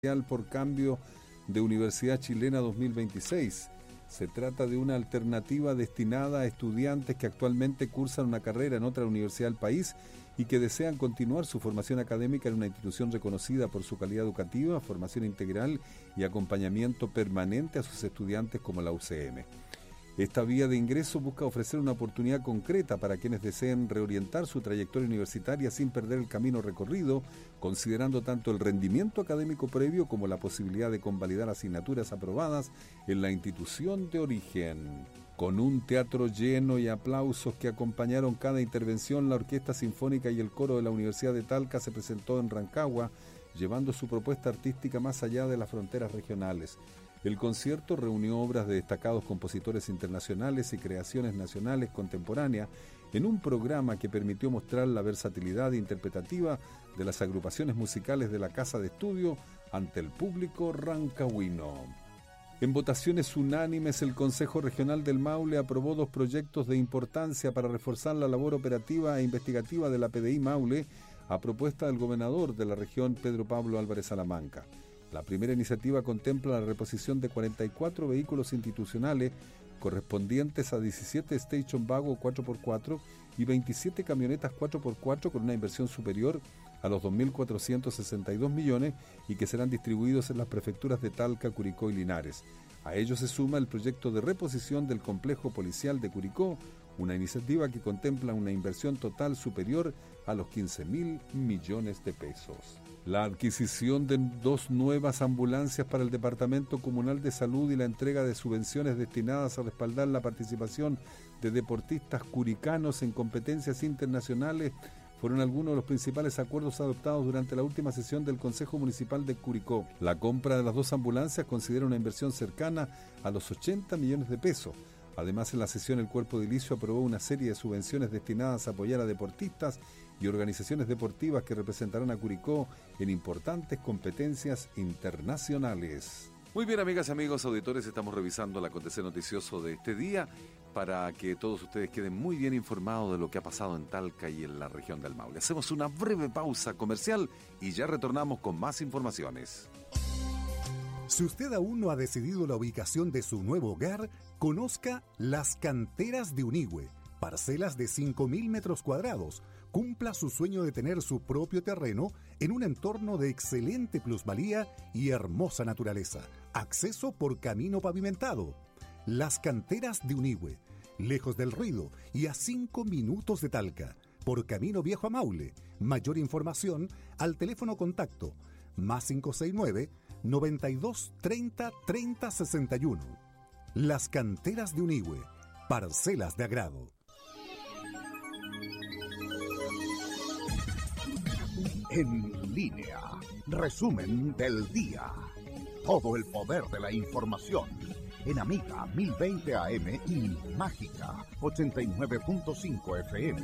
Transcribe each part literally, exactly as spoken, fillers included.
por cambio de Universidad Chilena dos mil veintiséis. Se trata de una alternativa destinada a estudiantes que actualmente cursan una carrera en otra universidad del país y que desean continuar su formación académica en una institución reconocida por su calidad educativa, formación integral y acompañamiento permanente a sus estudiantes como la U C M. Esta vía de ingreso busca ofrecer una oportunidad concreta para quienes deseen reorientar su trayectoria universitaria sin perder el camino recorrido, considerando tanto el rendimiento académico previo como la posibilidad de convalidar asignaturas aprobadas en la institución de origen. Con un teatro lleno y aplausos que acompañaron cada intervención, la Orquesta Sinfónica y el Coro de la Universidad de Talca se presentó en Rancagua, llevando su propuesta artística más allá de las fronteras regionales. El concierto reunió obras de destacados compositores internacionales y creaciones nacionales contemporáneas en un programa que permitió mostrar la versatilidad interpretativa de las agrupaciones musicales de la Casa de Estudio ante el público rancagüino. En votaciones unánimes, el Consejo Regional del Maule aprobó dos proyectos de importancia para reforzar la labor operativa e investigativa de la P D I Maule a propuesta del gobernador de la región, Pedro Pablo Álvarez Salamanca. La primera iniciativa contempla la reposición de cuarenta y cuatro vehículos institucionales correspondientes a diecisiete Station Wagon cuatro por cuatro y veintisiete camionetas cuatro por cuatro con una inversión superior a los dos mil cuatrocientos sesenta y dos millones y que serán distribuidos en las prefecturas de Talca, Curicó y Linares. A ello se suma el proyecto de reposición del complejo policial de Curicó, una iniciativa que contempla una inversión total superior a los quince mil millones de pesos. La adquisición de dos nuevas ambulancias para el Departamento Comunal de Salud y la entrega de subvenciones destinadas a respaldar la participación de deportistas curicanos en competencias internacionales fueron algunos de los principales acuerdos adoptados durante la última sesión del Consejo Municipal de Curicó. La compra de las dos ambulancias considera una inversión cercana a los ochenta millones de pesos. Además, en la sesión el Cuerpo Edilicio aprobó una serie de subvenciones destinadas a apoyar a deportistas y organizaciones deportivas que representarán a Curicó en importantes competencias internacionales. Muy bien, amigas y amigos auditores, estamos revisando el acontecer noticioso de este día para que todos ustedes queden muy bien informados de lo que ha pasado en Talca y en la región del Maule. Hacemos una breve pausa comercial y ya retornamos con más informaciones. Si usted aún no ha decidido la ubicación de su nuevo hogar, conozca Las Canteras de Unigüe, parcelas de cinco mil metros cuadrados. Cumpla su sueño de tener su propio terreno en un entorno de excelente plusvalía y hermosa naturaleza. Acceso por camino pavimentado. Las Canteras de Unigüe, lejos del ruido y a cinco minutos de Talca, por camino viejo a Maule. Mayor información al teléfono contacto más cinco seis nueve, noventa y dos, treinta, treinta, sesenta y uno. Las Canteras de Unigüe, parcelas de agrado. En línea, resumen del día. Todo el poder de la información en Amiga mil veinte A M y Mágica ochenta y nueve punto cinco F M.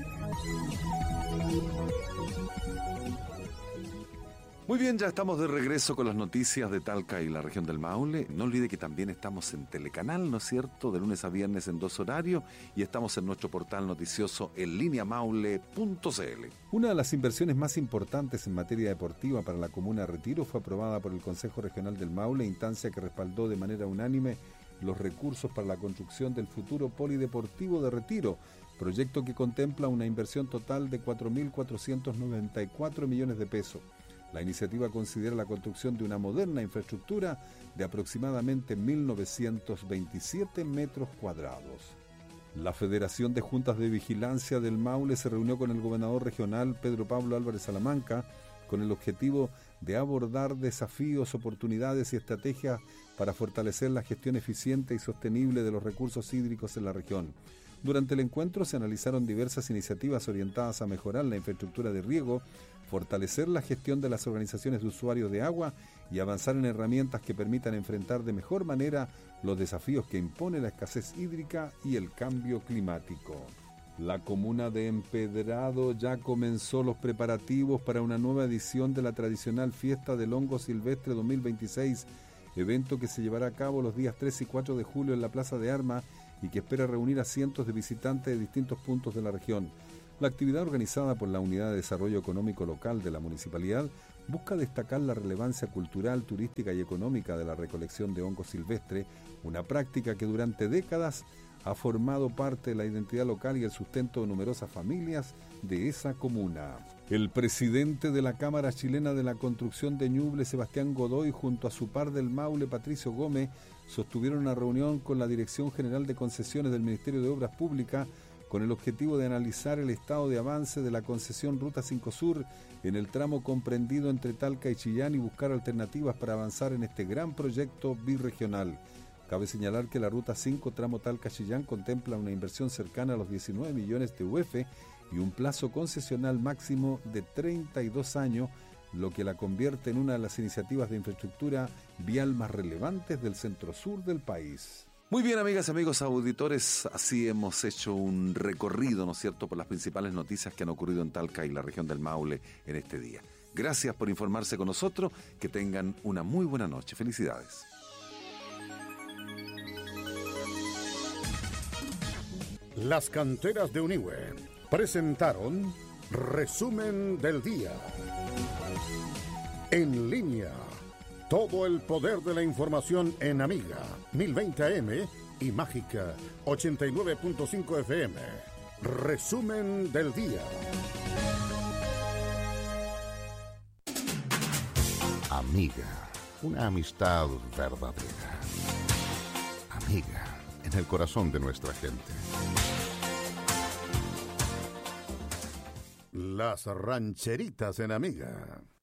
Muy bien, ya estamos de regreso con las noticias de Talca y la región del Maule. No olvide que también estamos en Telecanal, ¿no es cierto?, de lunes a viernes en dos horarios, y estamos en nuestro portal noticioso en línea maule punto c l. Una de las inversiones más importantes en materia deportiva para la comuna de Retiro fue aprobada por el Consejo Regional del Maule, instancia que respaldó de manera unánime los recursos para la construcción del futuro polideportivo de Retiro, proyecto que contempla una inversión total de cuatro mil cuatrocientos noventa y cuatro millones de pesos. La iniciativa considera la construcción de una moderna infraestructura de aproximadamente mil novecientos veintisiete metros cuadrados. La Federación de Juntas de Vigilancia del Maule se reunió con el gobernador regional Pedro Pablo Álvarez Salamanca con el objetivo de abordar desafíos, oportunidades y estrategias para fortalecer la gestión eficiente y sostenible de los recursos hídricos en la región. Durante el encuentro se analizaron diversas iniciativas orientadas a mejorar la infraestructura de riego, fortalecer la gestión de las organizaciones de usuarios de agua y avanzar en herramientas que permitan enfrentar de mejor manera los desafíos que impone la escasez hídrica y el cambio climático. La comuna de Empedrado ya comenzó los preparativos para una nueva edición de la tradicional Fiesta del Hongo Silvestre dos mil veintiséis, evento que se llevará a cabo los días tres y cuatro de julio en la Plaza de Armas y que espera reunir a cientos de visitantes de distintos puntos de la región. La actividad, organizada por la Unidad de Desarrollo Económico Local de la Municipalidad, busca destacar la relevancia cultural, turística y económica de la recolección de hongo silvestre, una práctica que durante décadas ha formado parte de la identidad local y el sustento de numerosas familias de esa comuna. El presidente de la Cámara Chilena de la Construcción de Ñuble, Sebastián Godoy, junto a su par del Maule, Patricio Gómez, sostuvieron una reunión con la Dirección General de Concesiones del Ministerio de Obras Públicas con el objetivo de analizar el estado de avance de la concesión Ruta cinco Sur en el tramo comprendido entre Talca y Chillán y buscar alternativas para avanzar en este gran proyecto birregional. Cabe señalar que la Ruta cinco tramo Talca-Chillán contempla una inversión cercana a los diecinueve millones de U F y un plazo concesional máximo de treinta y dos años, lo que la convierte en una de las iniciativas de infraestructura vial más relevantes del centro-sur del país. Muy bien, amigas y amigos auditores, así hemos hecho un recorrido, ¿no es cierto?, por las principales noticias que han ocurrido en Talca y la región del Maule en este día. Gracias por informarse con nosotros, que tengan una muy buena noche. Felicidades. Las canteras de Unihue presentaron Resumen del Día. En línea, todo el poder de la información en Amiga mil veinte A M y Mágica ochenta y nueve punto cinco F M. Resumen del Día. Amiga, una amistad verdadera. Amiga, en el corazón de nuestra gente. Las rancheritas en Amiga.